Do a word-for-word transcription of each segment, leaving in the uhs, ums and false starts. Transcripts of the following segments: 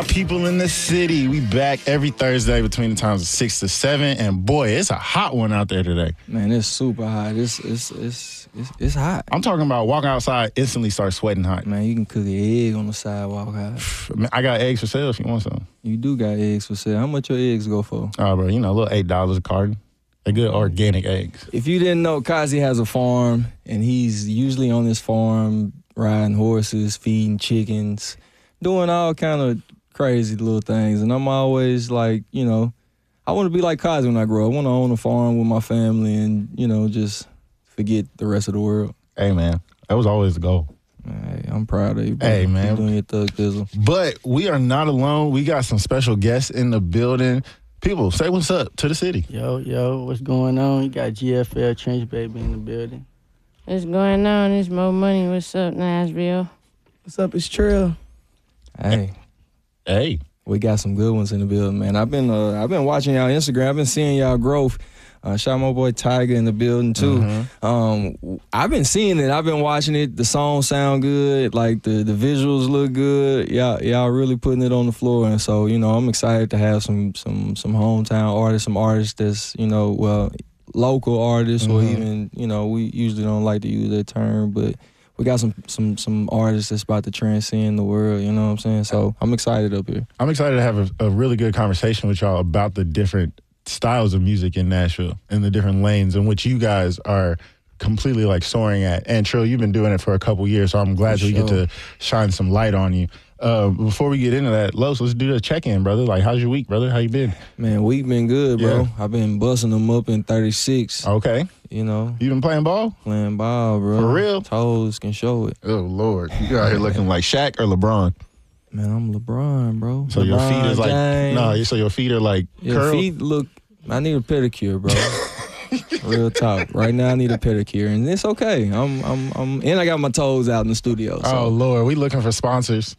People in the city, we back every Thursday between the times of six to seven, and boy, it's a hot one out there today. Man, it's super hot. It's it's it's it's, it's hot. I'm talking about walking outside, instantly start sweating hot. Man, you can cook an egg on the sidewalk hot. I got eggs for sale if you want some. You do got eggs for sale. How much your eggs go for? Oh, bro, you know, a little eight dollars a carton. They're good organic eggs. If you didn't know, Kazi has a farm, and he's usually on his farm riding horses, feeding chickens, doing all kind of crazy little things. And I'm always like, you know, I want to be like Kazi when I grow up. I want to own a farm with my family and, you know, just forget the rest of the world. Hey, man, that was always the goal. Hey, I'm proud of you, bro. Hey, man. You're doing your thug thizzle. But we are not alone. We got some special guests in the building. People, say what's up to the city. Yo, yo, what's going on? You got G F L Trench Baby in the building. What's going on? It's Mo Money. What's up, Nashville? What's up? It's Trill. Hey. Hey. We got some good ones in the building, man. I've been uh, I've been watching y'all Instagram. I've been seeing y'all growth. Uh, shout out my boy Tiger in the building, too. Mm-hmm. Um, I've been seeing it. I've been watching it. The songs sound good. Like, the, the visuals look good. Y'all, y'all really putting it on the floor. And so, you know, I'm excited to have some some some hometown artists, some artists that's, you know, well, local artists mm-hmm. or even, you know, we usually don't like to use that term, but we got some some some artists that's about to transcend the world, you know what I'm saying? So I'm excited up here. I'm excited to have a, a really good conversation with y'all about the different styles of music in Nashville and the different lanes in which you guys are completely like soaring at. And Trill, you've been doing it for a couple years, so I'm glad for we sure. get to shine some light on you. Uh, before we get into that, Los, let's do the check-in, brother. Like, how's your week, brother? How you been? Man, week been good, bro. Yeah. I've been busting them up in thirty-six. Okay. You know. You been playing ball? Playing ball, bro. For real? Toes can show it. Oh, Lord. You out here looking like Shaq or LeBron? Man, I'm LeBron, bro. So LeBron your feet is like, James. no, so your feet are like Your curled? feet look, I need a pedicure, bro. Real talk. Right now I need a pedicure, and it's okay. I'm, I'm, I'm, and I got my toes out in the studio. So. Oh, Lord, we looking for sponsors.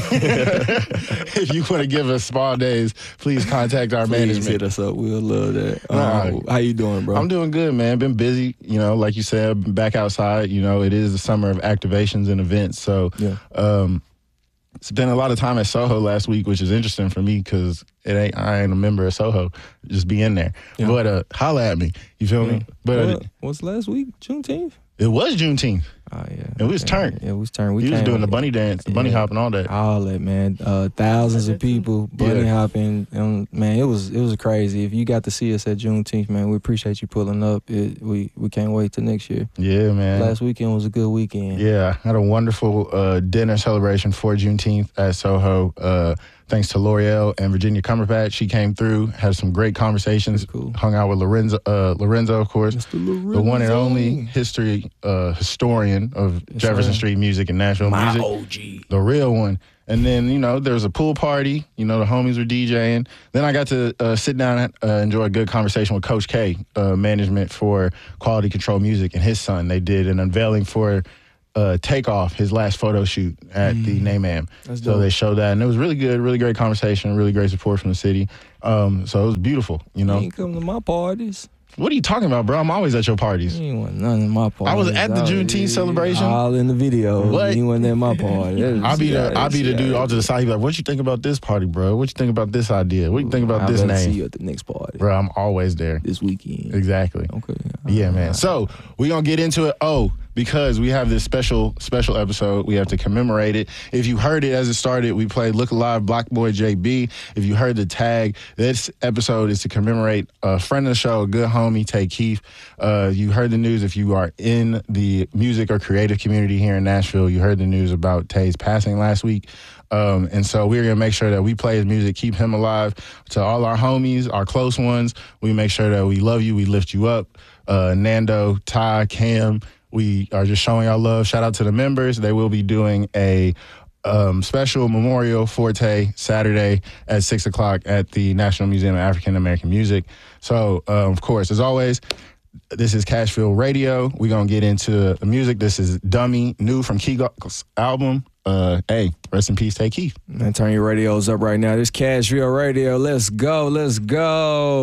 If you want to give us spa days, please contact our Please management. hit us up. We'll love that. Nah. Um, how you doing, bro? I'm doing good, man. Been busy, you know, like you said, been back outside. You know, it is the summer of activations and events. So Yeah. um, spent a lot of time at Soho last week, which is interesting for me because it ain't I ain't a member of Soho. Just be in there. Yeah. But uh, holla at me. You feel Yeah. me? But What? What's last week? Juneteenth? it was Juneteenth. Oh, yeah. It was Okay. turned. Yeah, it was turned. We You was came doing the with- bunny dance, the bunny Yeah. hop and all that. All that, man. Uh, thousands of people, bunny Yeah. hopping. Um, man, it was it was crazy. If you got to see us at Juneteenth, man, we appreciate you pulling up. It, we we can't wait till next year. Yeah, man. Last weekend was a good weekend. Yeah, I had a wonderful uh, dinner celebration for Juneteenth at Soho. Uh, thanks to L'Oreal and Virginia Cumberbatch. She came through, had some great conversations, That's cool. hung out with Lorenzo, uh, Lorenzo of course, Mister the one and Lorenzo. only history uh, historian of Yes, Jefferson sir. Street music and Nashville My music. O G. The real one. And then, you know, there was a pool party. You know, the homies were DJing. Then I got to uh, sit down and uh, enjoy a good conversation with Coach K, uh, management for Quality Control Music, and his son. They did an unveiling for uh, Takeoff, his last photo shoot at Mm. the NAMAM. That's So dope. they showed that, and it was really good, really great conversation, really great support from the city. Um, so it was beautiful, you You know. ain't come to my parties. What are you talking about, bro? I'm always at your parties. You ain't want none in my parties. I was at the was- Juneteenth celebration. All in the video. What? You wasn't at my party. That is- I'll be the yeah, I'll be the yeah. dude off to the side. He'd be like, "What you think about this party, bro? What you think about this idea? What you think about I'll this better name, see you at the next party. bro?" I'm always there. This weekend. Exactly. Okay. Yeah, man. So we gonna get into it. Oh, because we have this special special episode, we have to commemorate it. If you heard it as it started, we played "Look Alive" Black Boy J B. If you heard the tag, this episode is to commemorate a friend of the show, a good homie, Tay Keith. Uh, you heard the news. If you are in the music or creative community here in Nashville, you heard the news about Tay's passing last week. Um, and so we're going to make sure that we play his music, keep him alive. To all our homies, our close ones, we make sure that we love you, we lift you up. Uh, Nando, Ty, Cam, we are just showing our love. Shout out to the members. They will be doing a um, special memorial for Tay Saturday at six o'clock at the National Museum of African American Music. So, um, of course, as always, this is Cashville Radio. We're going to get into the music. This is Dummy, new from Keith's album. Uh, hey, rest in peace, Tay Keith. Man, turn your radios up right now. This Cashville Radio. Let's go. Let's go.